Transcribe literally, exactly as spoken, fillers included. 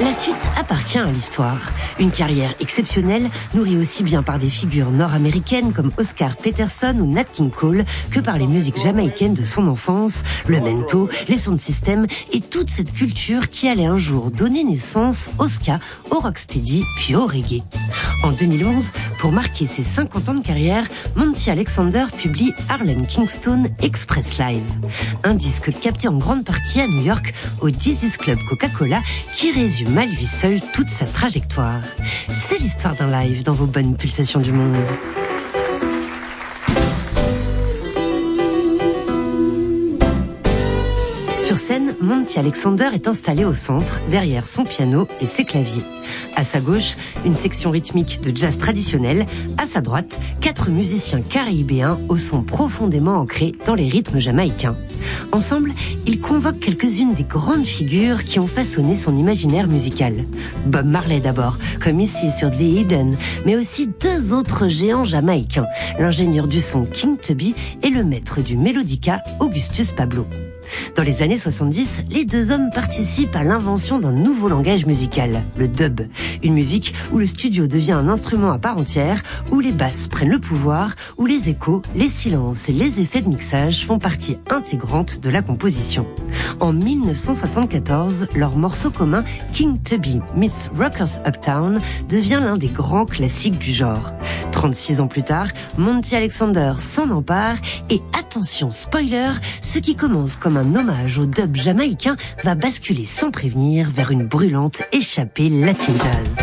La suite appartient à l'histoire. Une carrière exceptionnelle, nourrie aussi bien par des figures nord-américaines comme Oscar Peterson ou Nat King Cole que par les musiques jamaïcaines de son enfance, le mento, les sound systems et toute cette culture qui allait un jour donner naissance au ska, au rocksteady puis au reggae. En deux mille onze, pour marquer ses cinquante ans de carrière, Monty Alexander publie Harlem Kingston Express Live. Un disque capté en grande partie à New York au Dizzy's Club Coca-Cola qui résume à lui seul toute sa trajectoire. C'est l'histoire d'un live dans vos bonnes pulsations du monde. Sur scène, Monty Alexander est installé au centre, derrière son piano et ses claviers. À sa gauche, une section rythmique de jazz traditionnel. À sa droite, quatre musiciens caribéens au son profondément ancré dans les rythmes jamaïcains. Ensemble, ils convoquent quelques-unes des grandes figures qui ont façonné son imaginaire musical. Bob Marley d'abord, comme ici sur The Hidden, mais aussi deux autres géants jamaïcains, l'ingénieur du son King Tubby et le maître du mélodica Augustus Pablo. Dans les années soixante-dix, les deux hommes participent à l'invention d'un nouveau langage musical, le dub. Une musique où le studio devient un instrument à part entière, où les basses prennent le pouvoir, où les échos, les silences et les effets de mixage font partie intégrante de la composition. En mille neuf cent soixante-quatorze, leur morceau commun King Tubby meets Rockers Uptown devient l'un des grands classiques du genre. trente-six ans plus tard, Monty Alexander s'en empare et attention spoiler, ce qui commence comme un hommage au dub jamaïcain va basculer sans prévenir vers une brûlante échappée latin jazz.